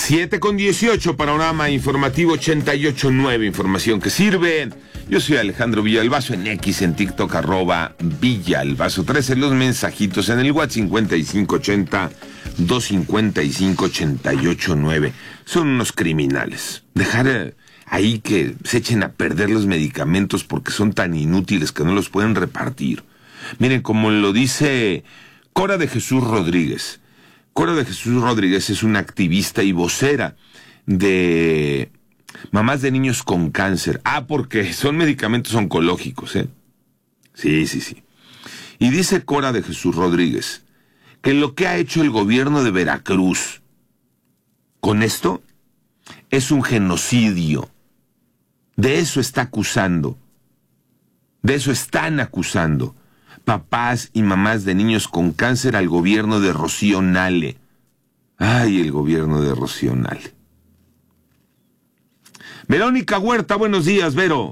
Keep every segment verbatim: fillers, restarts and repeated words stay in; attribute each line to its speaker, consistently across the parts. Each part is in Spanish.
Speaker 1: siete con dieciocho, panorama informativo ochenta y ocho punto nueve, información que sirve. Yo soy Alejandro Villalbazo, en X, en TikTok, arroba Villalbazo trece, los mensajitos en el WhatsApp cincuenta y cinco ochenta, doscientos cincuenta y cinco, ochenta y ocho nueve. Son unos criminales. Dejar eh, ahí que se echen a perder los medicamentos porque son tan inútiles que no los pueden repartir. Miren, como lo dice Cora de Jesús Rodríguez. Cora de Jesús Rodríguez es una activista y vocera de mamás de niños con cáncer. Ah, porque son medicamentos oncológicos, ¿eh? Sí, sí, sí. Y dice Cora de Jesús Rodríguez que lo que ha hecho el gobierno de Veracruz con esto es un genocidio. De eso está acusando. De eso están acusando papás y mamás de niños con cáncer al gobierno de Rocío Nale. Ay, el gobierno de Rocío Nale. Verónica Huerta, buenos días, Vero.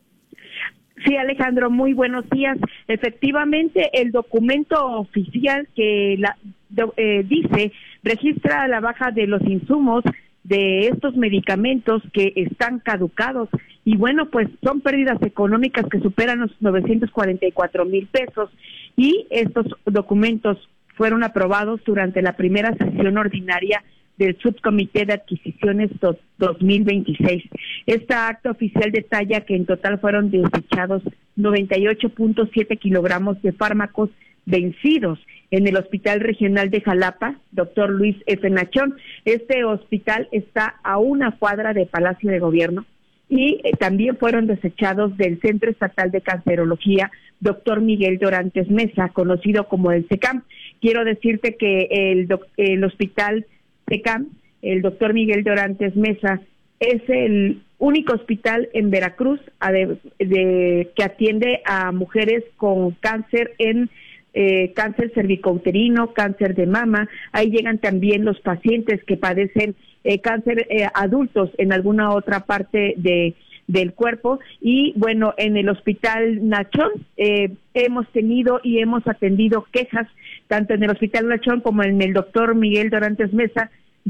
Speaker 2: Sí, Alejandro, muy buenos días. Efectivamente, el documento oficial que la, do, eh, dice, registra la baja de los insumos de estos medicamentos que están caducados. Y bueno, pues son pérdidas económicas que superan los novecientos cuarenta y cuatro mil pesos. Y estos documentos fueron aprobados durante la primera sesión ordinaria del Subcomité de Adquisiciones dos mil veintiséis. Esta acta oficial detalla que en total fueron desechados noventa y ocho punto siete kilogramos de fármacos vencidos en el Hospital Regional de Jalapa, doctor Luis F. Nachón. Este hospital está a una cuadra de Palacio de Gobierno. Y eh, también fueron desechados del Centro Estatal de Cancerología, doctor Miguel Dorantes Mesa, conocido como el SECAM. Quiero decirte que el, doc, el hospital SECAM, el doctor Miguel Dorantes Mesa, es el único hospital en Veracruz a de, de, que atiende a mujeres con cáncer en eh, cáncer cervicouterino, cáncer de mama. Ahí llegan también los pacientes que padecen eh, cáncer eh, adultos en alguna otra parte de del cuerpo. Y bueno, en el Hospital Nachón eh, hemos tenido y hemos atendido quejas, tanto en el Hospital Nachón como en el doctor Miguel Dorantes Mesa,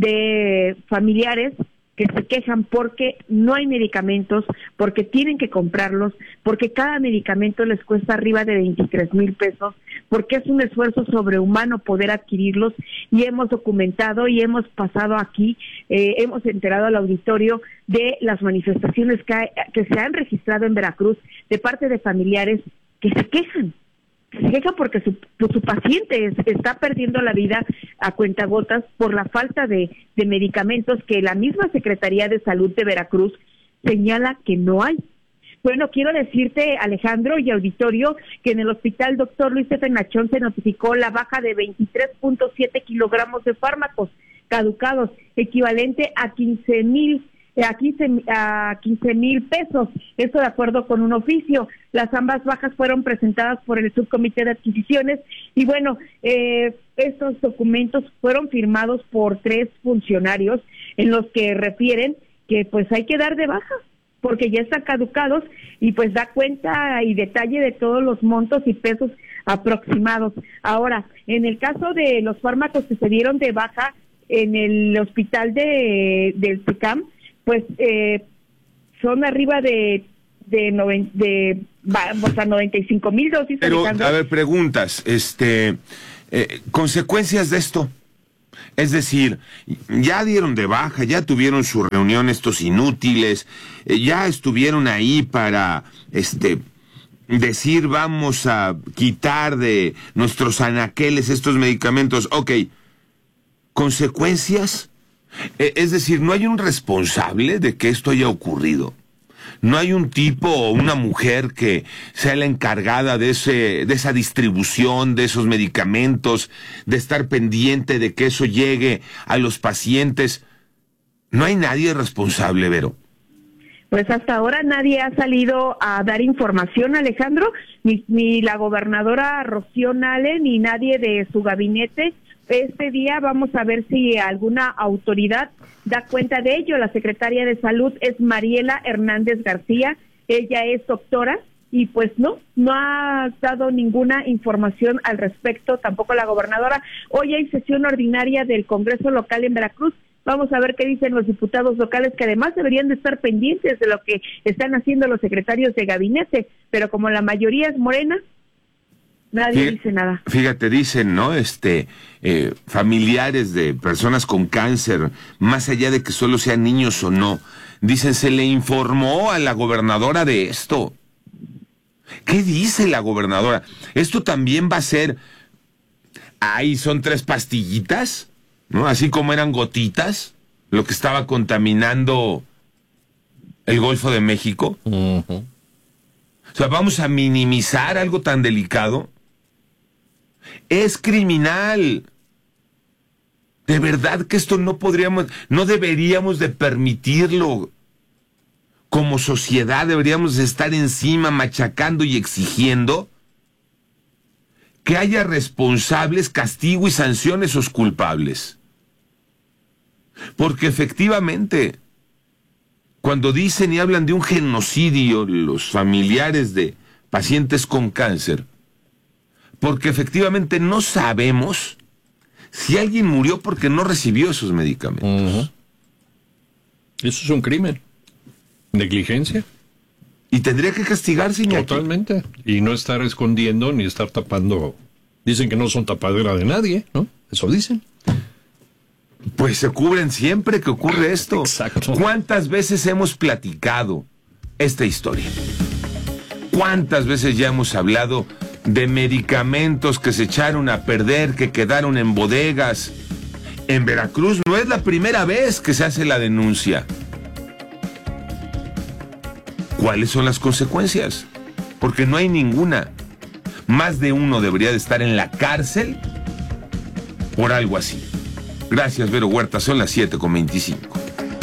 Speaker 2: de familiares que se quejan porque no hay medicamentos, porque tienen que comprarlos, porque cada medicamento les cuesta arriba de veintitrés mil pesos, porque es un esfuerzo sobrehumano poder adquirirlos. Y hemos documentado y hemos pasado aquí, eh, hemos enterado al auditorio de las manifestaciones que, hay, que se han registrado en Veracruz de parte de familiares que se quejan. Se queja porque su, su paciente es, está perdiendo la vida a cuentagotas por la falta de, de medicamentos que la misma Secretaría de Salud de Veracruz señala que no hay. Bueno, quiero decirte, Alejandro y auditorio, que en el Hospital doctor Luis F. Nachón se notificó la baja de veintitrés punto siete kilogramos de fármacos caducados, equivalente a quince mil a quince a quince mil pesos. Esto de acuerdo con un oficio. Las ambas bajas fueron presentadas por el Subcomité de Adquisiciones y bueno, eh, estos documentos fueron firmados por tres funcionarios en los que refieren que pues hay que dar de baja porque ya están caducados y pues da cuenta y detalle de todos los montos y pesos aproximados. Ahora, en el caso de los fármacos que se dieron de baja en el hospital de del SECAM, pues eh, son arriba de de, noven, de o sea, noventa y cinco mil dosis.
Speaker 1: Pero,
Speaker 2: Alejandro.
Speaker 1: A ver, preguntas, este, eh, consecuencias de esto. Es decir, ya dieron de baja, ya tuvieron su reunión estos inútiles, eh, ya estuvieron ahí para, este, decir vamos a quitar de nuestros anaqueles estos medicamentos. Ok, ¿consecuencias? Es decir, no hay un responsable de que esto haya ocurrido. No hay un tipo o una mujer que sea la encargada de ese, de esa distribución de esos medicamentos, de estar pendiente de que eso llegue a los pacientes. No hay nadie responsable, Vero.
Speaker 2: Pues hasta ahora nadie ha salido a dar información, Alejandro, ni, ni la gobernadora Rocío Nale, ni nadie de su gabinete. Este día vamos a ver si alguna autoridad da cuenta de ello. La secretaria de Salud es Mariela Hernández García, ella es doctora y pues no, no ha dado ninguna información al respecto, tampoco la gobernadora. Hoy hay sesión ordinaria del Congreso local en Veracruz, Vamos a ver qué dicen los diputados locales, que además deberían de estar pendientes de lo que están haciendo los secretarios de gabinete, pero como la mayoría es morena, nadie fíjate, dice nada.
Speaker 1: Fíjate, dicen, ¿no? Este, eh, familiares de personas con cáncer, más allá de que solo sean niños o no, dicen, se le informó a la gobernadora de esto. ¿Qué dice la gobernadora? Esto también va a ser, ahí son tres pastillitas, ¿no? Así como eran gotitas, lo que estaba contaminando el Golfo de México. Uh-huh. O sea, vamos a minimizar algo tan delicado. Es criminal. De verdad que esto no podríamos, no deberíamos de permitirlo. Como sociedad deberíamos de estar encima, machacando y exigiendo que haya responsables, castigo y sanciones a los culpables. Porque efectivamente, cuando dicen y hablan de un genocidio los familiares de pacientes con cáncer, porque efectivamente no sabemos si alguien murió porque no recibió esos medicamentos. Uh-huh.
Speaker 3: Eso es un crimen. Negligencia.
Speaker 1: Y tendría que castigarse, Iñaki.
Speaker 3: Totalmente. Y no estar escondiendo ni estar tapando. Dicen que no son tapadera de nadie, ¿no? Eso dicen.
Speaker 1: Pues se cubren siempre que ocurre esto.
Speaker 3: Exacto.
Speaker 1: ¿Cuántas veces hemos platicado esta historia? ¿Cuántas veces ya hemos hablado de medicamentos que se echaron a perder, que quedaron en bodegas? En Veracruz no es la primera vez que se hace la denuncia. ¿Cuáles son las consecuencias? Porque no hay ninguna. Más de uno debería de estar en la cárcel por algo así. Gracias, Vero Huerta. Son las siete con veinticinco.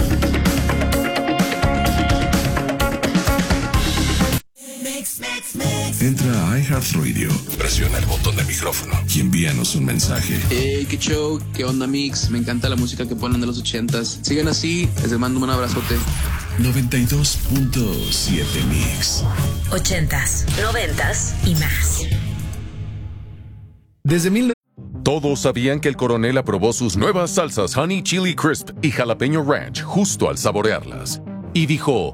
Speaker 4: Entra a iHeartRadio, presiona el botón de micrófono y envíanos un mensaje.
Speaker 5: Hey, qué show, qué onda, Mix. Me encanta la música que ponen de los ochentas. Sigan así, les mando un abrazote.
Speaker 4: noventa y dos punto siete Mix.
Speaker 6: Ochentas, noventas y más.
Speaker 7: Desde mil... Todos sabían que el coronel aprobó sus nuevas salsas Honey Chili Crisp y Jalapeño Ranch justo al saborearlas. Y dijo...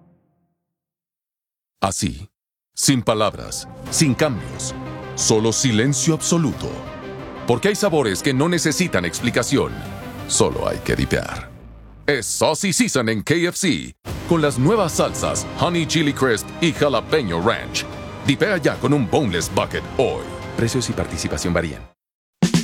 Speaker 7: así, sin palabras, sin cambios, solo silencio absoluto. Porque hay sabores que no necesitan explicación, solo hay que dipear. Es Saucy Season en K F C, con las nuevas salsas Honey Chili Crisp y Jalapeño Ranch. Dipea ya con un Boneless Bucket hoy. Precios y participación varían.